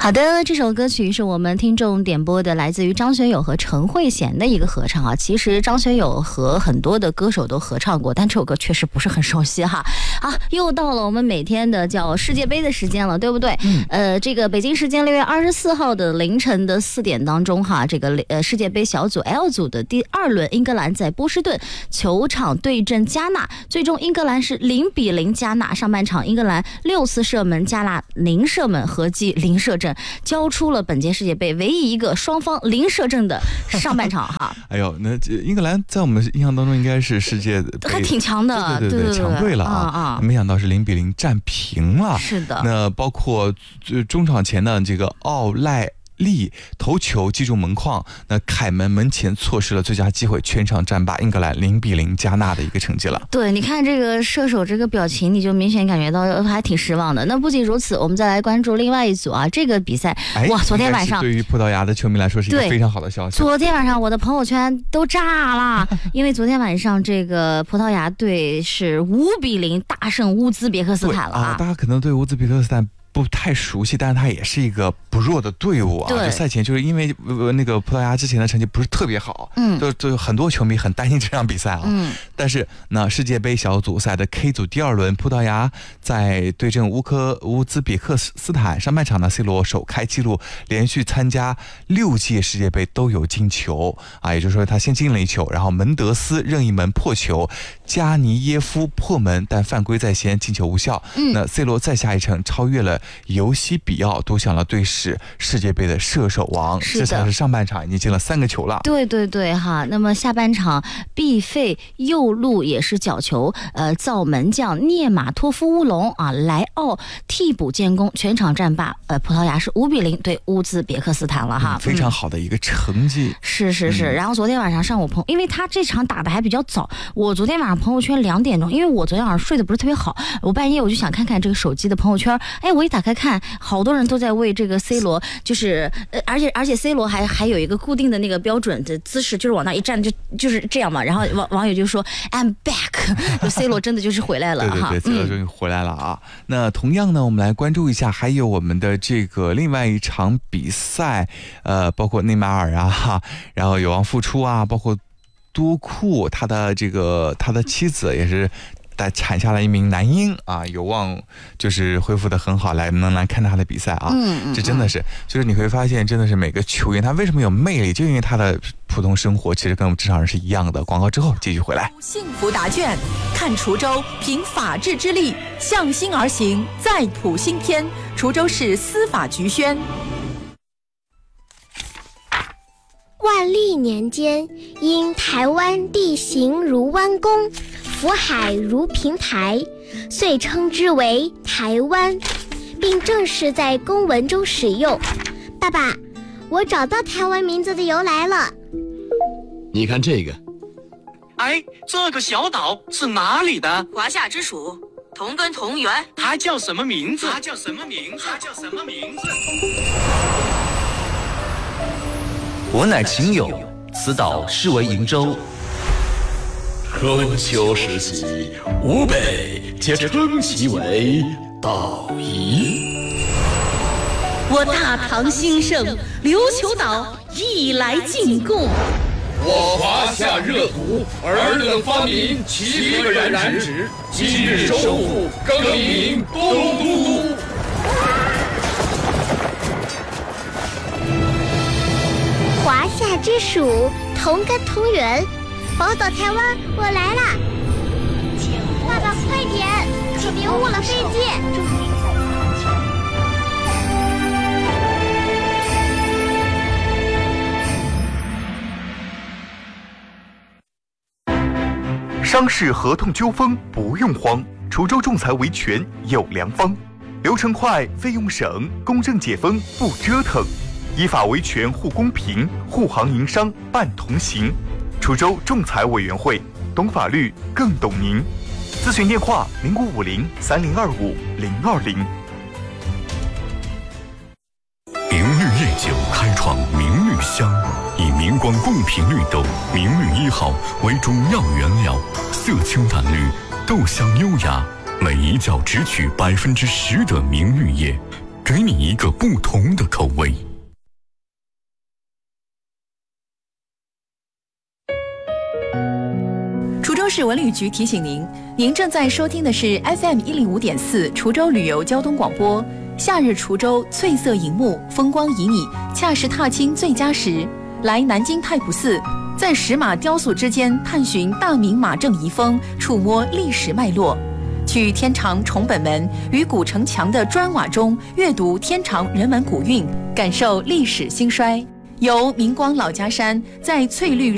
好的，这首歌曲是我们听众点播的，来自于张学友和陈慧娴的一个合唱啊。其实张学友和很多的歌手都合唱过，但这首歌确实不是很熟悉哈。好，又到了我们每天的叫世界杯的时间了，对不对？这个北京时间6月24号的凌晨的4点当中哈，这个世界杯小组 L 组的第2轮，英格兰在波士顿球场对阵加纳，最终英格兰是0-0加纳。上半场英格兰6次射门，加纳0射门，合计0射正，交出了本届世界杯唯一一个双方0射正的上半场哈。 哎呦，那英格兰在我们印象当中应该是世界还挺强的， 对，强队了啊。没想到是0-0战平了。 是的。 那包括中场前的这个奥赖利头球击中门框，那凯门门前错失了最佳机会，全场战罢英格兰0-0加纳的一个成绩了。 对，你看这个射手这个表情，你就明显感觉到还挺失望的。那不仅如此，我们再来关注另外一组啊，这个比赛哇，昨天晚上对于葡萄牙的球迷来说是一个非常好的消息。 昨天晚上我的朋友圈都炸了，因为昨天晚上这个葡萄牙队是5-0大胜乌兹别克斯坦了啊。 大家可能对乌兹别克斯坦不太熟悉，但是他也是一个不弱的队伍啊。就赛前就是因为那个葡萄牙之前的成绩不是特别好，就很多球迷很担心这场比赛啊。但是那世界杯小组赛的 K 组第2轮，葡萄牙在对阵乌兹别克斯坦，上半场呢 C 罗首开纪录，连续参加6届世界杯都有进球啊，也就是说他先进了一球，然后门德斯任意门破球，加尼耶夫破门，但犯规在先，进球无效。那 C 罗再下一城，超越了尤西比奥，夺享了队史世界杯的射手王。这才是上半场已经进了3个球了。 对哈。那么下半场毕费右路也是角球，造门将涅马托夫乌龙啊，莱奥替补建功，全场战罢。葡萄牙是5-0对乌兹别克斯坦了哈。 非常好的一个成绩。 是。然后昨天晚上上午因为他这场打的还比较早，我昨天晚上朋友圈2点钟，因为我昨天晚上睡得不是特别好，我半夜我就想看看这个手机的朋友圈，我一打开看，好多人都在为这个 C 罗，就是而且 C 罗还有一个固定的那个标准的姿势，就是往那一站就是这样嘛。然后网友就说 I'm back， 就 C 罗真的就是回来了哈。 对，C 罗终于回来了啊。那同样呢，我们来关注一下，还有我们的这个另外一场比赛，包括内马尔啊，然后有望复出啊，包括多库他的妻子也是产下了一名男婴啊，有望就是恢复的很好，能来看他的比赛啊。这真的是，就是你会发现，真的是每个球员他为什么有魅力，就因为他的普通生活其实跟我们正常人是一样的。广告之后继续回来。 幸福答卷，看滁州凭法治之力向心而行，再谱新篇。滁州市司法局宣。 万历年间，因台湾地形如弯弓，福海如平台，遂称之为台湾，并正式在公文中使用。爸爸，我找到台湾名字的由来了。 你看这个， 这个小岛是哪里的？ 华夏之属，同根同源。 它叫什么名字？ 我乃秦友，此岛是为瀛洲。 春秋时期，吴北皆称其为岛夷。 我大唐兴盛，琉球岛亦来进贡。 我华夏热土，尔等发明齐可染指，今日收复，更名东都。 华夏之属，同根同源，宝岛台湾，我来啦！爸爸，快点，可别误了飞机。 商事合同纠纷不用慌，滁州仲裁维权有良方，流程快，费用省，公正解纷不折腾，依法维权护公平，护行营商办同行。滁州仲裁委员会，懂法律更懂您。咨询电话05503025-020。 明绿夜酒开创明绿香，以明光贡品绿豆明绿1号为主要原料，色清淡绿，豆香优雅，每一角只取10%的明绿叶， 给你一个不同的口味。 滁州市文旅局提醒您，您正在收听的是 FM 105.4滁州旅游交通广播。夏日滁州翠色银幕，风光旖旎，恰是踏青最佳时。来南京太仆寺，在石马雕塑之间探寻大明马正遗风，触摸历史脉络。去天长崇本门与古城墙的砖瓦中阅读天长人文古韵，感受历史兴衰。游明光老家山，在翠绿